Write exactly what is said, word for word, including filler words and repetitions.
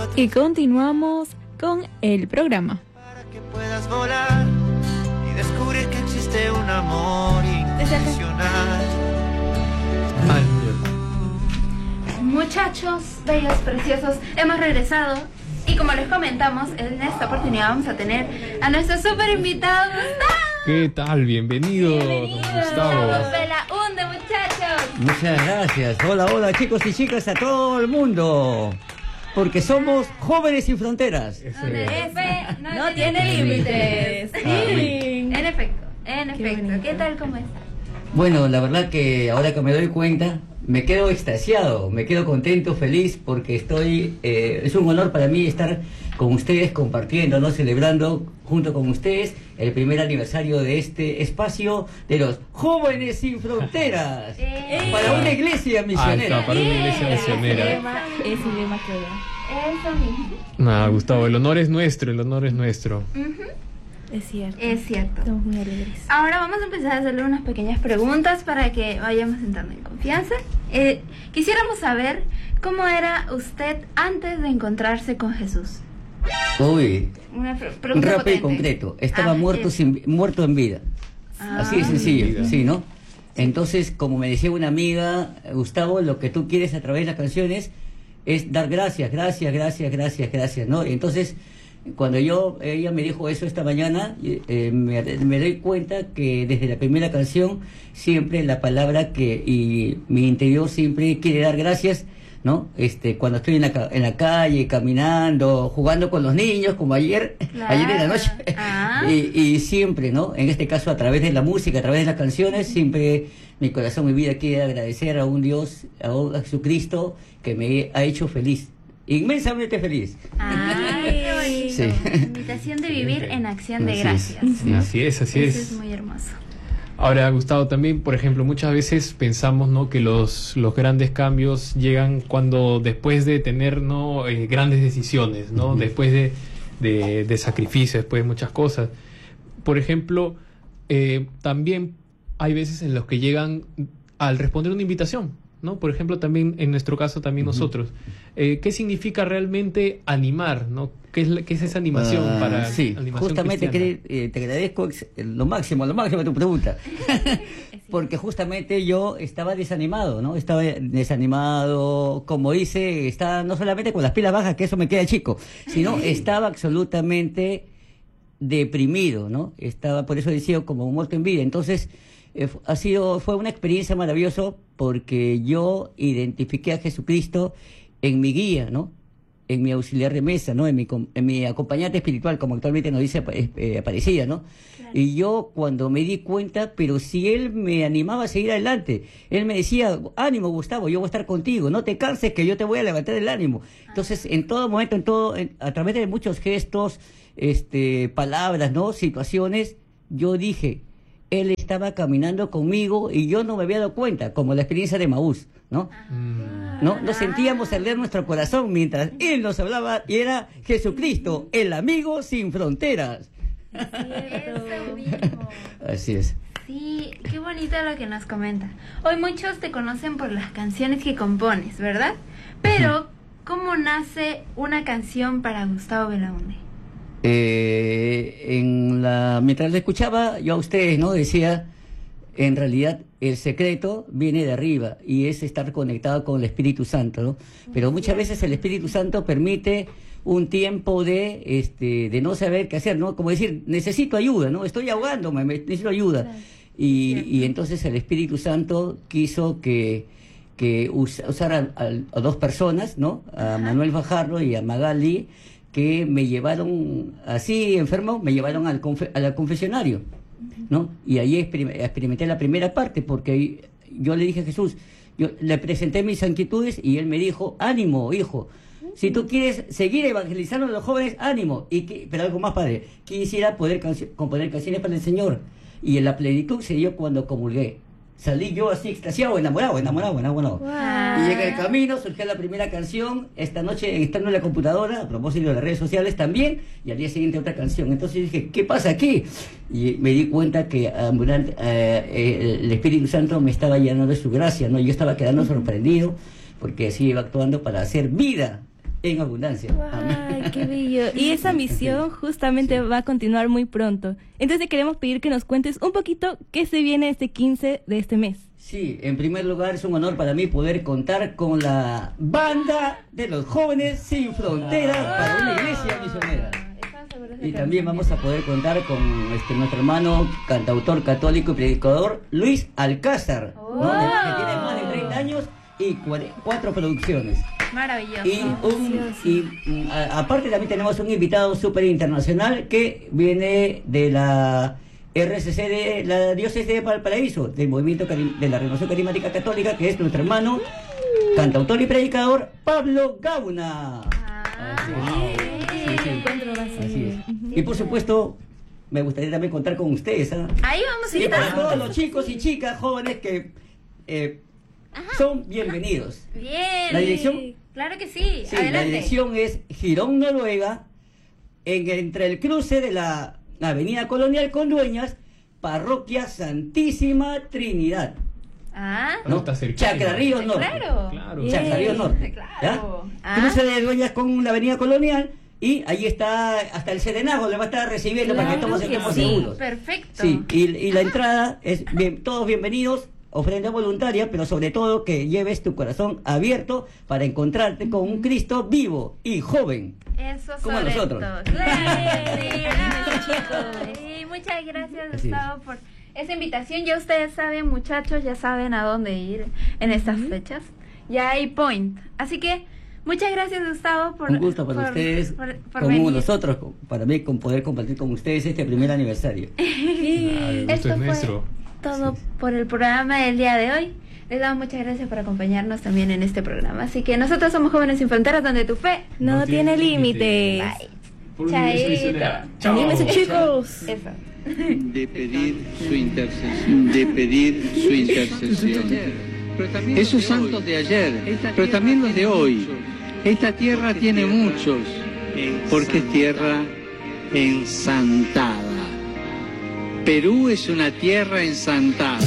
Y continuamos con el programa. Para que puedas volar y descubrir que existe un amor incondicional. Muchachos, bellos, preciosos, hemos regresado y como les comentamos, en esta oportunidad vamos a tener a nuestro super invitado Gustavo. ¿Qué tal? Bienvenido, Bienvenido, Gustavo. Bela Hunde, muchachos. Muchas gracias. Hola, hola chicos y chicas, a todo el mundo. Porque somos jóvenes sin fronteras. Donde F no, No tiene tiene límites. límites. Sí. En efecto, en Qué efecto. bonito. ¿Qué tal? ¿Cómo está? Bueno, la verdad que ahora que me doy cuenta, me quedo extasiado, me quedo contento, feliz, porque estoy, eh, es un honor para mí estar con ustedes compartiendo, ¿no? Celebrando junto con ustedes el primer aniversario de este espacio de los Jóvenes Sin Fronteras. Eh. Para una iglesia misionera. Alta, para una iglesia Yeah. misionera. Ese lema, ese lema queda. Eso mismo. Nada, Gustavo, el honor es nuestro, el honor es nuestro. Ujú. Es cierto. Es cierto. Estamos muy alegres. Ahora vamos a empezar a hacerle unas pequeñas preguntas para que vayamos entrando en confianza. Eh, quisiéramos saber cómo era usted antes de encontrarse con Jesús. Uy, Una pre- pregunta rápido y potente. concreto. Estaba Ah, muerto, es- sin, muerto en vida. Ah. Así de sencillo, Vida. sí, ¿no? Entonces, como me decía una amiga, Gustavo, lo que tú quieres a través de las canciones es dar gracias, gracias, gracias, gracias, gracias, ¿no? Entonces, cuando yo, ella me dijo eso esta mañana, eh, me, me doy cuenta que desde la primera canción, siempre la palabra que, y mi interior siempre quiere dar gracias, ¿no? Este, cuando estoy en la, ca- en la calle, caminando, jugando con los niños, como ayer, Claro. ayer en la noche, Ah. y, y siempre, ¿no? En este caso, a través de la música, a través de las canciones, siempre mi corazón, mi vida quiere agradecer a un Dios, a un a Jesucristo, que me ha hecho feliz, inmensamente feliz. Ay, qué bonito. Sí. Invitación de vivir en acción de Así es. gracias. Sí. Así es, así Eso es. es muy hermoso. Ahora, Gustavo, también, por ejemplo, muchas veces pensamos, ¿no?, que los, los grandes cambios llegan cuando después de tener, ¿no?, eh, grandes decisiones, ¿no? Ujú. Después de, de, de sacrificio, después de muchas cosas. Por ejemplo, eh, también hay veces en los que llegan al responder una invitación, ¿no? Por ejemplo, también en nuestro caso, también Ujú. nosotros. Eh, ¿Qué significa realmente animar, ¿no? ¿Qué es, la- qué es esa animación Ah, para sí, animación justamente cristiana? que, eh, te agradezco ex- lo máximo, lo máximo de tu pregunta. Porque justamente yo estaba desanimado, ¿no? Estaba desanimado, como dice, estaba no solamente con las pilas bajas, que eso me queda chico, sino estaba absolutamente deprimido, ¿no? Estaba, por eso decía, como muerto en vida. Entonces, eh, fu- ha sido, fue una experiencia maravillosa porque yo identifiqué a Jesucristo en mi guía, ¿no? En mi auxiliar de mesa, ¿no? En mi, com- en mi acompañante espiritual, como actualmente nos dice eh, eh, Aparecida, ¿no? Claro. Y yo cuando me di cuenta, pero si él me animaba a seguir adelante, él me decía, ánimo Gustavo, yo voy a estar contigo, no te canses que yo te voy a levantar el ánimo. Entonces, en todo momento, en todo, en- a través de muchos gestos, este, palabras, ¿no? Situaciones, yo dije, él estaba caminando conmigo y yo no me había dado cuenta, como la experiencia de Maús, ¿no? Mm. ¿No? Nos sentíamos arder nuestro corazón mientras él nos hablaba y era Jesucristo, el amigo sin fronteras. Eso mismo. Así es. Sí, qué bonito lo que nos comenta. Hoy muchos te conocen por las canciones que compones, ¿verdad? Pero, ¿cómo nace una canción para Gustavo Belaunde? Eh, en la, mientras le escuchaba yo a ustedes, ¿no? Decía, en realidad el secreto viene de arriba y es estar conectado con el Espíritu Santo, ¿no? Pero muchas veces el Espíritu Santo permite un tiempo de, este, de no saber qué hacer, ¿no? Como decir, necesito ayuda, ¿no? Estoy ahogándome, me- necesito ayuda. Claro. Y, Cierto. y entonces el Espíritu Santo quiso que, que us- usara a, a dos personas, ¿no? A Manuel Fajardo y a Magali, que me llevaron así enfermo, me llevaron al, confe- al confesionario, ¿no? Y ahí experim- experimenté la primera parte, porque yo le dije a Jesús, yo le presenté mis inquietudes y él me dijo, ánimo, hijo, si tú quieres seguir evangelizando a los jóvenes, ánimo. Y que, pero algo más, padre, quisiera poder canci- componer canciones para el Señor. Y en la plenitud se dio cuando comulgué. Salí yo así extasiado, enamorado, enamorado, enamorado. Ah. Y en el camino surgió la primera canción, esta noche estando en la computadora, a propósito de las redes sociales también, y al día siguiente otra canción. Entonces dije, ¿qué pasa aquí? Y me di cuenta que ambulante, eh, eh, el Espíritu Santo me estaba llenando de su gracia, ¿no? Yo estaba quedando sorprendido, porque así iba actuando para hacer vida en abundancia. Ay, qué bello. Y esa misión justamente va a continuar muy pronto. Entonces queremos pedir que nos cuentes un poquito qué se viene este quince de este mes. Sí, en primer lugar es un honor para mí poder contar con la banda de los jóvenes sin fronteras para una iglesia misionera. Y también vamos a poder contar con este, nuestro hermano cantautor católico y predicador Luis Alcázar, ¿no? que tiene más de treinta años y cuatro producciones. Maravilloso. Y, un, y a, aparte también tenemos un invitado súper internacional que viene de la R C C de la diócesis de Valparaíso, del movimiento de la Renovación Carismática Católica, que es nuestro hermano cantautor y predicador Pablo Gauna. Ah, Así es. Sí, sí. Así es. Uh-huh. Y por supuesto, me gustaría también contar con ustedes. ¿eh? Ahí vamos a Y ir. para todos los chicos y chicas jóvenes que eh, son bienvenidos. Bien. ¿La dirección? Claro que sí. Sí, Adelante. la dirección es Girón, Noruega, en, entre el cruce de la Avenida Colonial con Dueñas, Parroquia Santísima Trinidad. Ah. ¿No? Está cerca. Chacra Ríos Norte. Claro. Claro. Chacra Ríos Norte. Claro. ¿Ya? Ah. Cruce de Dueñas con la Avenida Colonial y ahí está hasta el Serenazgo, le va a estar recibiendo para que Claro todos que estemos sí. seguros. Perfecto. Sí, y, y la entrada es bien, todos bienvenidos, ofrenda voluntaria, pero sobre todo que lleves tu corazón abierto para encontrarte con un Cristo vivo y joven. Eso Como sobre nosotros. todo. ¡Yay! ¡Bravo! Y muchas gracias, Así Gustavo, por esa invitación. Ya ustedes saben, muchachos, ya saben a dónde ir en estas fechas. Ya hay point. Así que muchas gracias, Gustavo, por Un gusto para por- ustedes, por- por como venir. nosotros, para mí, con poder compartir con ustedes este primer aniversario. Claro, el gusto Esto es fue nuestro. todo por el programa del día de hoy. Les damos muchas gracias por acompañarnos también en este programa. Así que nosotros somos Jóvenes Sin Fronteras, donde tu fe No, No tiene tiene límites. Bye. Por una iglesia Chaito. misionera. Chao. Anímense, chicos. Eso. de pedir su intercesión, de pedir su intercesión. Esos santos de ayer, pero también los de hoy. Esta tierra tiene muchos, porque es tierra ensantada. Perú es una tierra ensantada.